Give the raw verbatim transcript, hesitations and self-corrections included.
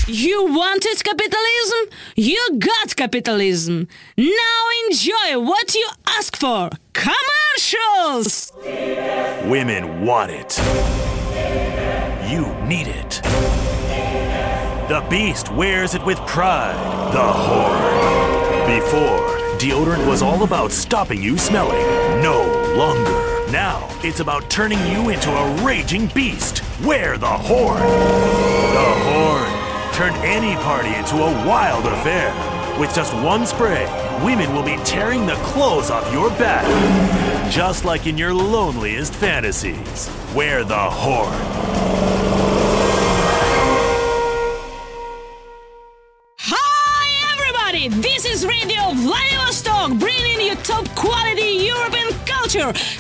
You wanted capitalism? You got capitalism. Now enjoy what you ask for. Commercials! Women want it. You need it. The Beast wears it with pride. The Horde. Before, deodorant was all about stopping you smelling. No longer. Now, it's about turning you into a raging beast. Wear the Horde. The Horde turned any party into a wild affair. With just one spray, women will be tearing the clothes off your back. Just like in your loneliest fantasies. Wear the Horde. Hi everybody! This is Radio Vladivostok, bringing you top quality European culture.